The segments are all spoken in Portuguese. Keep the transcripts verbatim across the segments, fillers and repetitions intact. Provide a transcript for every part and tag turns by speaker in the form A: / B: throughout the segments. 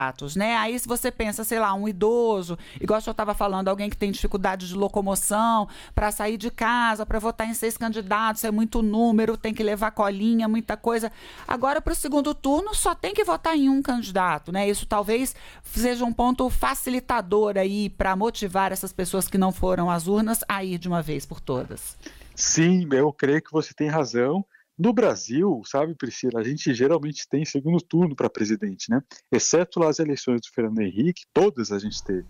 A: candidatos, né? Aí se você pensa, sei lá, um idoso, igual eu estava falando, alguém que tem dificuldade de locomoção, para sair de casa, para votar em seis candidatos, é muito número, tem que levar colinha, muita coisa. Agora, para o segundo turno, só tem que votar em um candidato, né? Isso talvez seja um ponto facilitador aí para motivar essas pessoas que não foram às urnas a ir de uma vez por todas.
B: Sim, eu creio que você tem razão. No Brasil, sabe, Priscila, a gente geralmente tem segundo turno para presidente, né? Exceto as eleições do Fernando Henrique, todas a gente teve.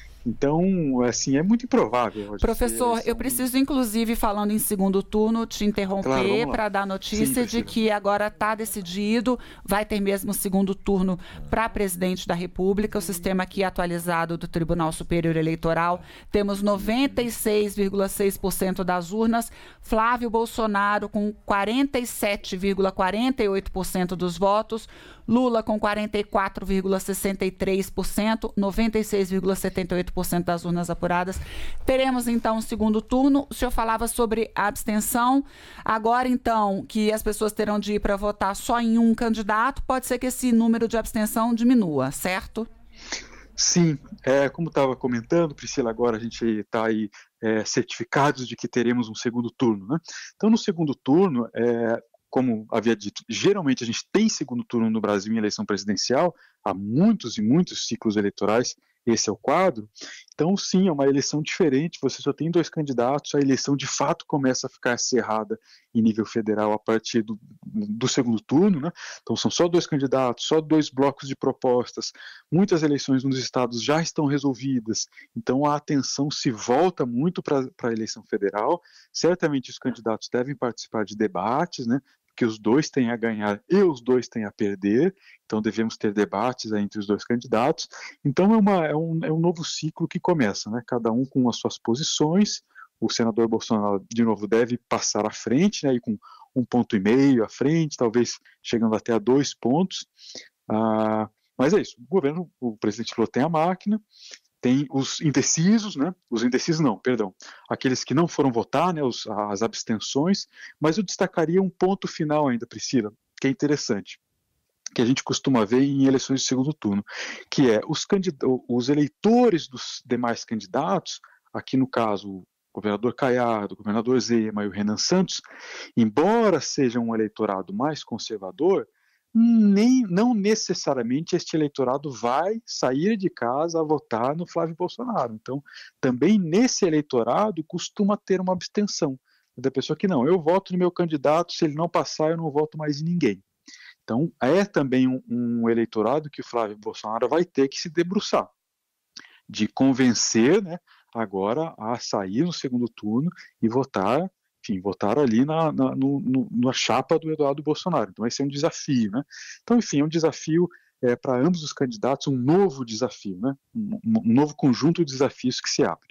B: Então, assim, é muito improvável.
A: Professor, eu preciso, inclusive, falando em segundo turno, te interromper
B: claro,
A: para dar notícia Sim, de que agora está decidido, vai ter mesmo segundo turno para presidente da República. O sistema aqui atualizado do Tribunal Superior Eleitoral, temos noventa e seis vírgula seis por cento das urnas, Flávio Bolsonaro com quarenta e sete vírgula quarenta e oito por cento dos votos, Lula com quarenta e quatro vírgula sessenta e três por cento, noventa e seis vírgula setenta e oito por cento das urnas apuradas. Teremos, então, um segundo turno. O senhor falava sobre a abstenção. Agora, então, que as pessoas terão de ir para votar só em um candidato, pode ser que esse número de abstenção diminua, certo?
B: Sim, é, como estava comentando, Priscila, agora a gente está aí é, certificados de que teremos um segundo turno, né? Então, no segundo turno, é, como havia dito, geralmente a gente tem segundo turno no Brasil em eleição presidencial, há muitos e muitos ciclos eleitorais, esse é o quadro. Então, sim, é uma eleição diferente, você só tem dois candidatos, a eleição de fato começa a ficar acirrada em nível federal a partir do, do segundo turno, né? Então são só dois candidatos, só dois blocos de propostas, muitas eleições nos estados já estão resolvidas, então a atenção se volta muito para a eleição federal, certamente os candidatos devem participar de debates, né? Que os dois têm a ganhar e os dois têm a perder, então devemos ter debates entre os dois candidatos. Então é, uma, é, um, é um novo ciclo que começa, né? Cada um com as suas posições. O senador Bolsonaro, de novo, deve passar à frente, né? E com um ponto e meio à frente, talvez chegando até a dois pontos. Ah, mas é isso, o governo, o presidente Lula tem a máquina, tem os indecisos, né? Os indecisos não, perdão, aqueles que não foram votar, né? Os, as abstenções, mas eu destacaria um ponto final ainda, Priscila, que é interessante, que a gente costuma ver em eleições de segundo turno, que é os, os eleitores dos demais candidatos, aqui no caso o governador Caiado, o governador Zema e o Renan Santos, embora seja um eleitorado mais conservador, nem, não necessariamente este eleitorado vai sair de casa a votar no Flávio Bolsonaro. Então, também nesse eleitorado costuma ter uma abstenção da pessoa que não, eu voto no meu candidato, se ele não passar eu não voto mais em ninguém. Então, é também um, um eleitorado que o Flávio Bolsonaro vai ter que se debruçar, de convencer, né, agora a sair no segundo turno e votar, enfim, votar ali na, na, no, no, na chapa do Eduardo Bolsonaro. Então, esse é um desafio, né? Então, enfim, é um desafio é, para ambos os candidatos, um novo desafio, né? Um, um novo conjunto de desafios que se abre.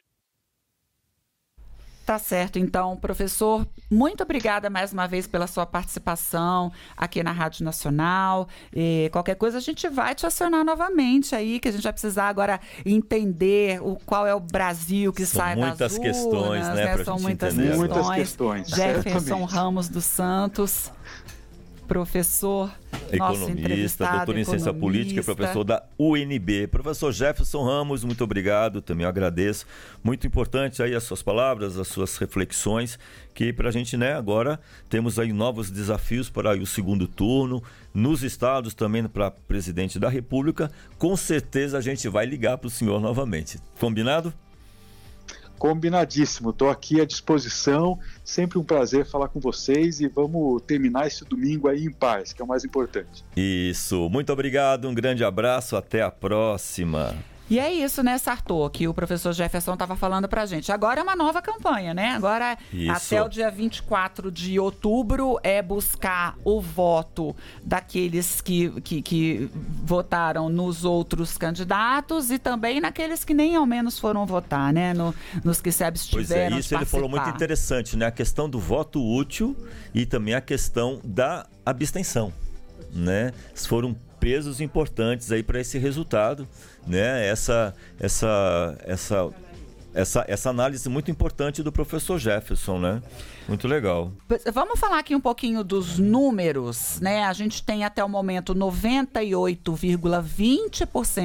A: Tá certo, então, professor, muito obrigada mais uma vez pela sua participação aqui na Rádio Nacional. E qualquer coisa a gente vai te acionar novamente aí, que a gente vai precisar agora entender o, qual é o Brasil que
C: São
A: sai das urnas.
C: Questões, né,
A: né? São muitas
C: entender.
A: questões.
B: Muitas questões.
A: Jefferson
B: certamente.
A: Ramos dos Santos, professor,
C: economista, doutor em ciência política, professor da U N B. Professor Jefferson Ramos, muito obrigado, também agradeço. Muito importante aí as suas palavras, as suas reflexões, que pra gente, né, agora temos aí novos desafios para aí o segundo turno, nos estados também para presidente da República. Com certeza a gente vai ligar para o senhor novamente. Combinado?
B: Combinadíssimo, estou aqui à disposição, sempre um prazer falar com vocês e vamos terminar esse domingo aí em paz, que é o mais importante.
C: Isso, muito obrigado, um grande abraço, até a próxima.
A: E é isso, né, Sartor, que o professor Jefferson estava falando pra gente. Agora é uma nova campanha, né? Agora,
C: isso.
A: Até o dia vinte e quatro de outubro, é buscar o voto daqueles que, que, que votaram nos outros candidatos e também naqueles que nem ao menos foram votar, né? No, nos que se abstiveram.
C: Pois é, isso
A: de
C: ele falou
A: participar.
C: muito interessante, né? A questão do voto útil e também a questão da abstenção, né? Foram pesos importantes aí para esse resultado, né? Essa, essa, essa essa, essa análise muito importante do professor Jefferson, né? Muito legal.
A: Vamos falar aqui um pouquinho dos números, né? A gente tem até o momento noventa e oito vírgula vinte por cento